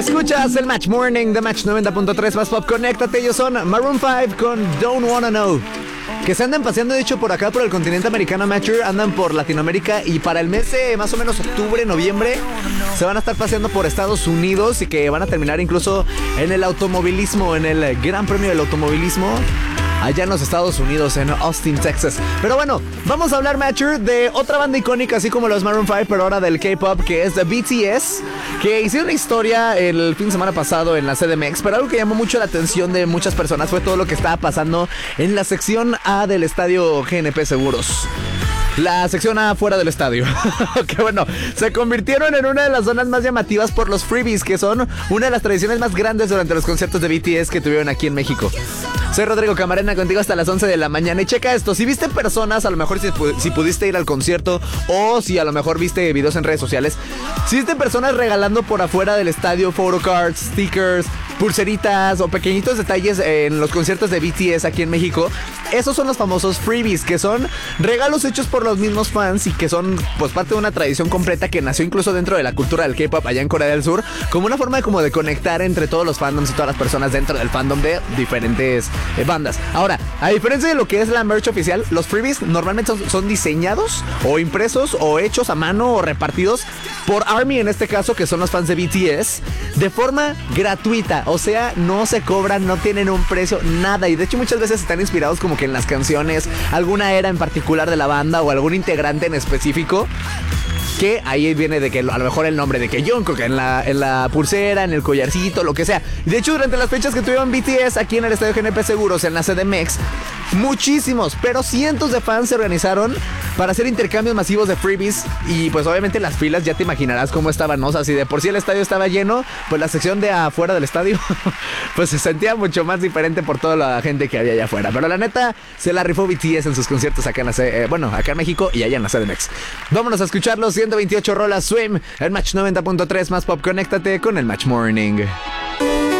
Escuchas el Match Morning de Match 90.3 más Pop. Conéctate, ellos son Maroon 5 con Don't Wanna Know. Que se andan paseando, de hecho, por acá, por el continente americano, Matcher. Andan por Latinoamérica y para el mes de más o menos octubre, noviembre, se van a estar paseando por Estados Unidos y que van a terminar incluso en el automovilismo, en el Gran Premio del Automovilismo, allá en los Estados Unidos, en Austin, Texas. Pero bueno, vamos a hablar, Matcher, de otra banda icónica, así como los Maroon 5, pero ahora del K-pop, que es The BTS, que hicieron una historia el fin de semana pasado en la CDMX, pero algo que llamó mucho la atención de muchas personas fue todo lo que estaba pasando en la sección A del estadio GNP Seguros. La sección A fuera del estadio. Que bueno, se convirtieron en una de las zonas más llamativas por los freebies, que son una de las tradiciones más grandes durante los conciertos de BTS que tuvieron aquí en México. Soy Rodrigo Camarena, contigo hasta las 11 de la mañana. Y checa esto, si viste personas, a lo mejor si pudiste ir al concierto, o si a lo mejor viste videos en redes sociales, si viste personas regalando por afuera del estadio photocards, stickers, pulseritas o pequeñitos detalles en los conciertos de BTS aquí en México, esos son los famosos freebies, que son regalos hechos por los mismos fans y que son pues parte de una tradición completa que nació incluso dentro de la cultura del K-pop allá en Corea del Sur, como una forma de conectar entre todos los fandoms y todas las personas dentro del fandom de diferentes bandas. Ahora, a diferencia de lo que es la merch oficial, los freebies normalmente son diseñados o impresos o hechos a mano o repartidos por ARMY, en este caso, que son los fans de BTS, de forma gratuita. O sea, no se cobran, no tienen un precio, nada. Y de hecho muchas veces están inspirados como que en las canciones, alguna era en particular de la banda o algún integrante en específico, que ahí viene de que a lo mejor el nombre de que Jungkook en la pulsera, en el collarcito, lo que sea. Y de hecho, durante las fechas que tuvieron BTS aquí en el estadio GNP Seguros, en la CDMX, muchísimos, pero cientos de fans se organizaron para hacer intercambios masivos de freebies. Y pues obviamente las filas, ya te imaginarás cómo estaban, ¿no? O sea, si de por sí el estadio estaba lleno, pues la sección de afuera del estadio pues se sentía mucho más diferente por toda la gente que había allá afuera. Pero la neta, se la rifó BTS en sus conciertos acá en acá en México y allá en la CDMX. Vámonos a escucharlos. 128 rolas Swim, el Match 90.3 más Pop. Conéctate con el Match Morning.